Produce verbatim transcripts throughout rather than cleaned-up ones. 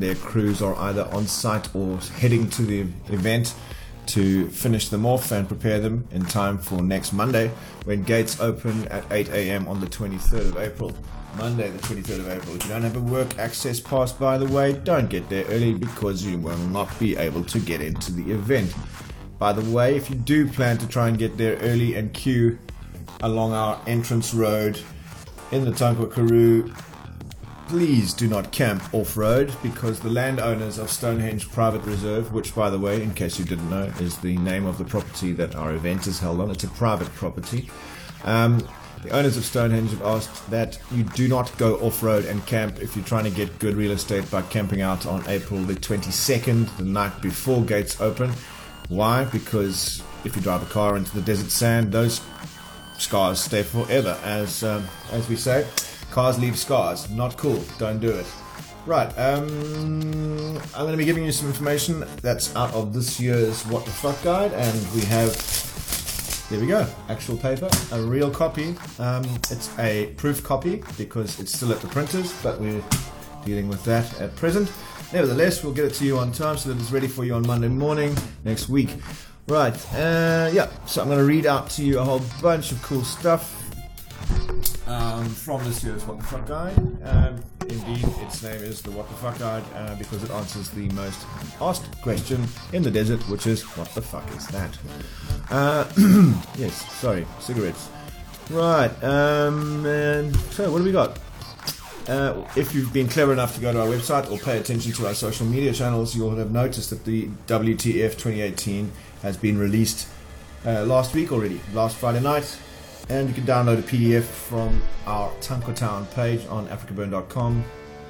and their crews are either on site or heading to the event to finish them off and prepare them in time for next Monday, when gates open at eight a.m. on the twenty-third of April. Monday the twenty-third of April. If you don't have a work access pass, by the way, don't get there early because you will not be able to get into the event. By the way, if you do plan to try and get there early and queue along our entrance road in the Tankwa Karoo, please do not camp off-road, because the landowners of Stonehenge Private Reserve, which, by the way, in case you didn't know, is the name of the property that our event is held on. It's a private property. Um, the owners of Stonehenge have asked that you do not go off-road and camp if you're trying to get good real estate by camping out on April the twenty-second, the night before gates open. Why? Because if you drive a car into the desert sand, those scars stay forever, as um, as we say. Cars leave scars. Not cool. Don't do it. Right. Um, I'm going to be giving you some information that's out of this year's What the Fuck Guide, and we have, there we go, actual paper, a real copy. Um, it's a proof copy because it's still at the printers, but we're dealing with that at present. Nevertheless, we'll get it to you on time so that it's ready for you on Monday morning next week. Right. Uh, yeah. So I'm going to read out to you a whole bunch of cool stuff Um, from this year's What the Fuck Guide. Um, indeed, its name is the What the Fuck Guide uh, because it answers the most asked question in the desert, which is, what the fuck is that? Uh, yes, sorry, cigarettes. Right, um, and so what do we got? Uh, if you've been clever enough to go to our website or pay attention to our social media channels, you'll have noticed that the W T F twenty eighteen has been released uh, last week already, last Friday night. And you can download a P D F from our Tankwa Town page on africa burn dot com.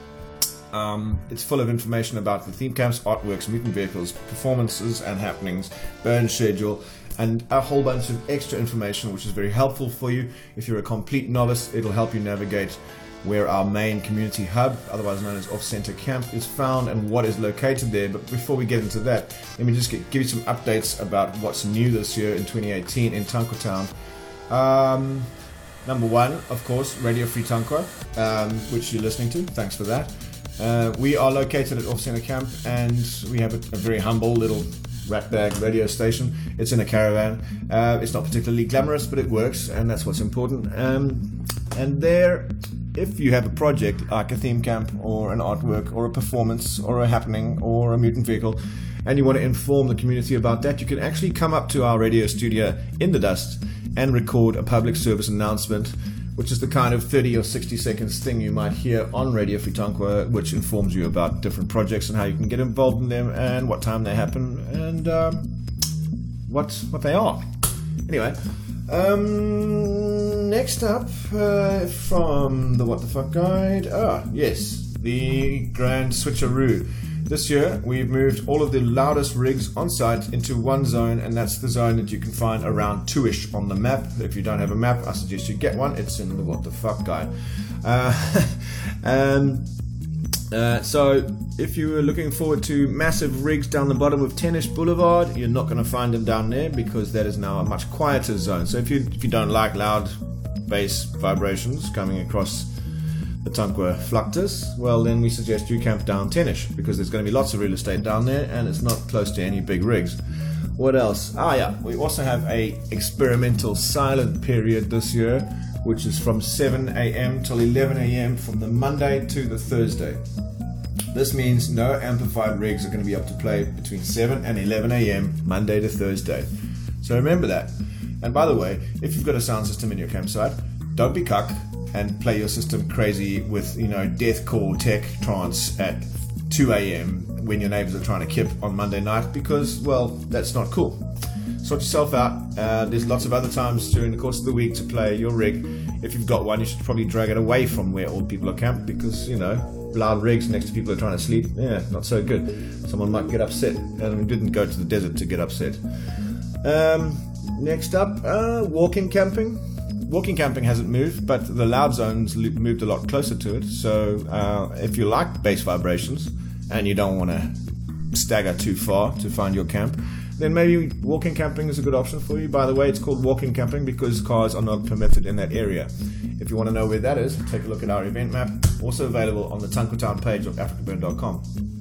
Um, it's full of information about the theme camps, artworks, mutant vehicles, performances and happenings, burn schedule, and a whole bunch of extra information which is very helpful for you. If you're a complete novice, it'll help you navigate where our main community hub, otherwise known as Off-Center Camp, is found and what is located there. But before we get into that, let me just get, give you some updates about what's new this year in twenty eighteen in Tankwa Town. Um, number one, of course, Radio Free Tankwa, um, which you're listening to. Thanks for that. Uh, we are located at Off-Center Camp, and we have a, a very humble little ratbag radio station. It's in a caravan. Uh, it's not particularly glamorous, but it works, and that's what's important. Um, and there, if you have a project like a theme camp or an artwork or a performance or a happening or a mutant vehicle, and you want to inform the community about that, you can actually come up to our radio studio in the dust and record a public service announcement, which is the kind of thirty or sixty seconds thing you might hear on Radio Free Tankwa, which informs you about different projects and how you can get involved in them and what time they happen and um, what what they are. Anyway, um, next up uh, from the What the Fuck Guide, ah yes, the Grand Switcheroo. This year, we've moved all of the loudest rigs on site into one zone, and that's the zone that you can find around two-ish on the map. If you don't have a map, I suggest you get one. It's in the What the Fuck Guide. Uh, um, uh, so, if you were looking forward to massive rigs down the bottom of ten-ish Boulevard, you're not going to find them down there because that is now a much quieter zone. So, if you if you don't like loud bass vibrations coming across the Tankwa Fluctus, well then we suggest you camp down ten-ish because there's going to be lots of real estate down there and it's not close to any big rigs. What else? Ah yeah, we also have a experimental silent period this year, which is from seven a.m. till eleven a.m. from the Monday to the Thursday. This means no amplified rigs are going to be able to play between seven and eleven a.m. Monday to Thursday. So remember that. And by the way, if you've got a sound system in your campsite, don't be cuck and play your system crazy with, you know, deathcore tech trance at two a.m. when your neighbors are trying to kip on Monday night, because, well, that's not cool. Sort yourself out. Uh, there's lots of other times during the course of the week to play your rig. If you've got one, you should probably drag it away from where all people are camped, because, you know, loud rigs next to people who are trying to sleep, yeah, not so good. Someone might get upset, and we didn't go to the desert to get upset. Um, next up, uh, walking camping. Walking camping hasn't moved, but the loud zones moved a lot closer to it. So uh, if you like bass vibrations and you don't want to stagger too far to find your camp, then maybe walking camping is a good option for you. By the way, it's called walking camping because cars are not permitted in that area. If you want to know where that is, take a look at our event map, also available on the Tankwa Town page of africa burn dot com.